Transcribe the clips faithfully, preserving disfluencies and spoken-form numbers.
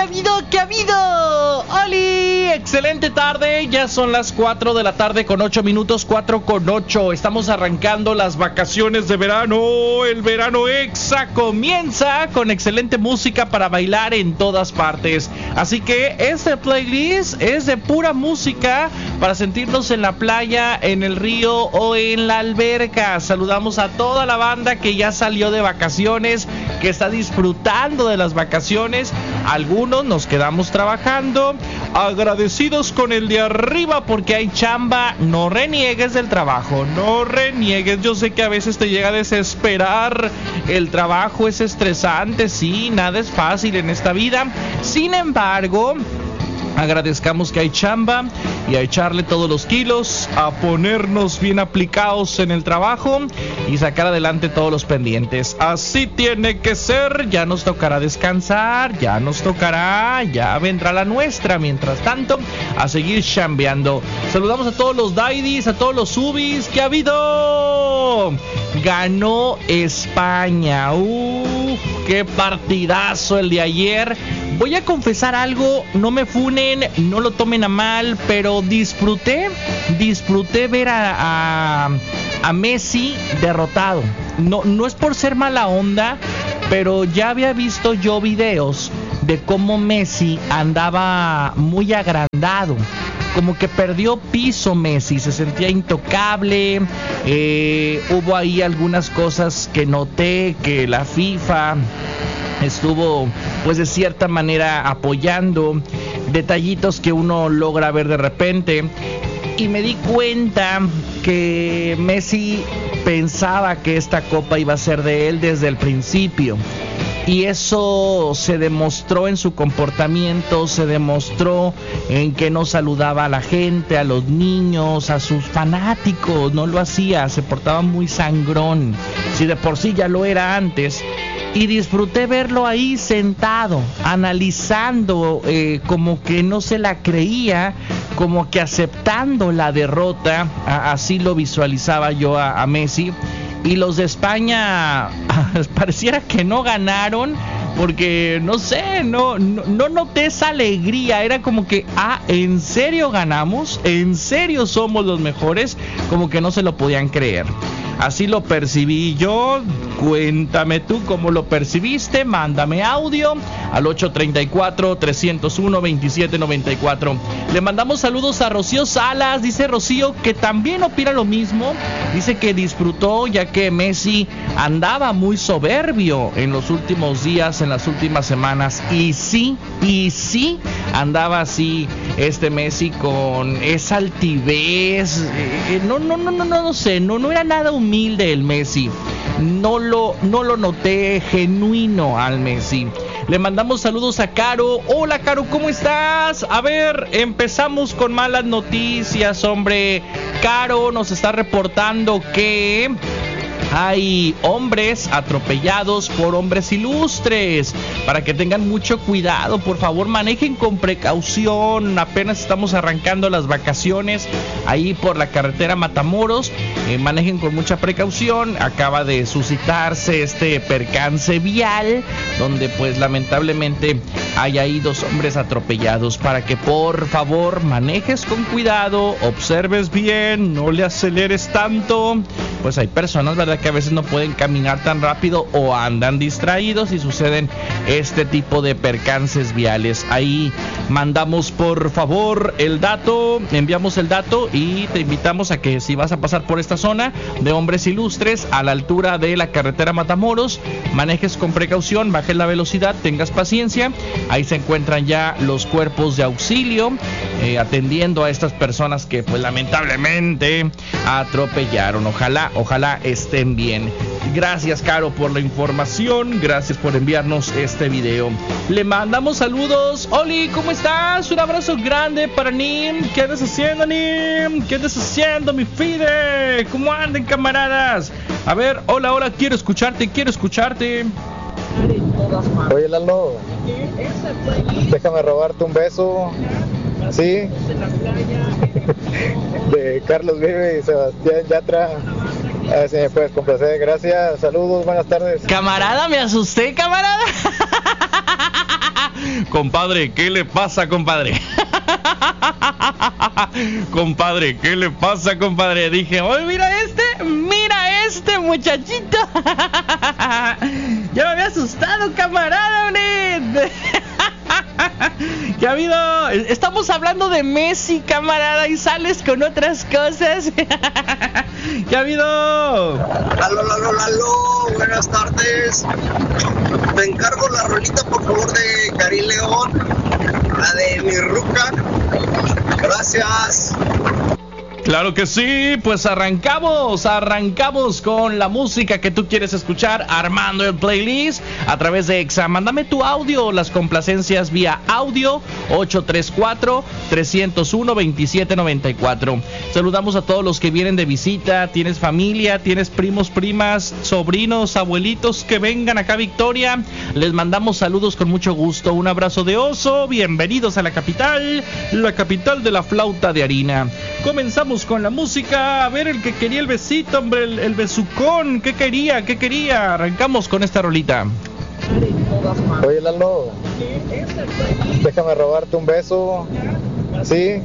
ha habido? ¿Qué ha habido? ¡Oli! Excelente tarde, ya son las cuatro de la tarde con ocho minutos, cuatro con ocho. Estamos arrancando las vacaciones de verano. El verano exa comienza con excelente música para bailar en todas partes. Así que este playlist es de pura música para sentirnos en la playa, en el río o en la alberca. Saludamos a toda la banda que ya salió de vacaciones, que está disfrutando de las vacaciones. Algunos nos quedamos trabajando, agradecidos con el de arriba porque hay chamba. No reniegues del trabajo, no reniegues. Yo sé que a veces te llega a desesperar. El trabajo es estresante, sí, nada es fácil en esta vida. Sin embargo, agradezcamos que hay chamba y a echarle todos los kilos, a ponernos bien aplicados en el trabajo y sacar adelante todos los pendientes. Así tiene que ser. Ya nos tocará descansar, ya nos tocará, ya vendrá la nuestra. Mientras tanto, a seguir chambeando. Saludamos a todos los Daidis, a todos los Subis. ¿Qué ha habido? Ganó España. Uf, qué partidazo el de ayer. Voy a confesar algo, no me funen, no lo tomen a mal, pero disfruté, disfruté ver a, a, a Messi derrotado. No, no es por ser mala onda, pero ya había visto yo videos de cómo Messi andaba muy agrandado. Como que perdió piso Messi, se sentía intocable. Eh, hubo ahí algunas cosas que noté que la FIFA estuvo, pues de cierta manera, apoyando, detallitos que uno logra ver de repente. Y me di cuenta que Messi pensaba que esta copa iba a ser de él desde el principio. Y eso se demostró en su comportamiento, se demostró en que no saludaba a la gente, a los niños, a sus fanáticos. No lo hacía, se portaba muy sangrón. Si de por sí ya lo era antes. Y disfruté verlo ahí sentado, analizando, eh, como que no se la creía, como que aceptando la derrota. A- así lo visualizaba yo a, a Messi. Y los de España pareciera que no ganaron, porque no sé, no, no, no noté esa alegría. Era como que, ah, ¿en serio ganamos? ¿En serio somos los mejores? Como que no se lo podían creer. Así lo percibí yo. Cuéntame tú cómo lo percibiste. Mándame audio al ocho treinta y cuatro, trescientos uno, veintisiete noventa y cuatro. Le mandamos saludos a Rocío Salas. Dice Rocío que también opina lo mismo. Dice que disfrutó ya que Messi andaba muy soberbio en los últimos días, en las últimas semanas. Y sí, y sí, andaba así este Messi con esa altivez. Eh, no, no, no, no, no, no sé, no, no era nada humilde el Messi. No lo, no lo noté genuino al Messi. Le mandamos saludos a Caro. Hola Caro, ¿cómo estás? A ver, empezamos con malas noticias, hombre. Caro nos está reportando que hay hombres atropellados por hombres ilustres. Para que tengan mucho cuidado, por favor, manejen con precaución. Apenas estamos arrancando las vacaciones ahí por la carretera Matamoros. Eh, manejen con mucha precaución. Acaba de suscitarse este percance vial, donde pues lamentablemente hay ahí dos hombres atropellados. Para que por favor manejes con cuidado, observes bien, no le aceleres tanto. Pues hay personas, ¿verdad?, que a veces no pueden caminar tan rápido o andan distraídos y suceden este tipo de percances viales. Ahí mandamos por favor el dato, enviamos el dato y te invitamos a que si vas a pasar por esta zona de hombres ilustres a la altura de la carretera Matamoros, manejes con precaución, bajes la velocidad, tengas paciencia. Ahí se encuentran ya los cuerpos de auxilio eh, atendiendo a estas personas que pues lamentablemente atropellaron. Ojalá, ojalá estén bien. Gracias, Caro, por la información. Gracias por enviarnos este video. Le mandamos saludos. Oli, ¿cómo estás? Un abrazo grande para Nim. ¿Qué andas haciendo, Nim? ¿Qué andas haciendo, mi Fide? ¿Cómo andan, camaradas? A ver, hola, hola, quiero escucharte, quiero escucharte. Oye, Lalo, déjame robarte un beso. Sí, de Carlos Vive y Sebastián Yatra. A ver si me puedes complacer. Gracias, saludos, buenas tardes. Camarada, me asusté, camarada. Compadre, ¿qué le pasa, compadre? Compadre, ¿qué le pasa, compadre? Dije, oye, mira este, mira este muchachito. Ya me había asustado, camarada, hombre. ¿Qué ha habido? Estamos hablando de Messi, camarada, y sales con otras cosas. ¿Qué ha habido? Lalo, lalo, lalo, buenas tardes. Te encargo la rolita, por favor, de Karim León, la de Mi Ruca. Gracias. Claro que sí, pues arrancamos, arrancamos con la música que tú quieres escuchar, armando el playlist a través de Exa. Mándame tu audio, las complacencias vía audio ocho tres cuatro, tres cero uno, dos siete nueve cuatro. Saludamos a todos los que vienen de visita, tienes familia, tienes primos, primas, sobrinos, abuelitos que vengan acá a Victoria. Les mandamos saludos con mucho gusto, un abrazo de oso, bienvenidos a la capital, la capital de la flauta de harina. Comenzamos con la música. A ver, el que quería el besito, hombre, el, el besucón. ¿Qué quería? ¿Qué quería? Arrancamos con esta rolita. Oye, Lalo, déjame robarte un beso. Sí.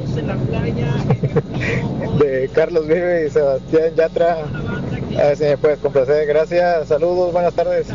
De Carlos Vive y Sebastián Yatra. A ver si me puedes complacer. Gracias, saludos, buenas tardes.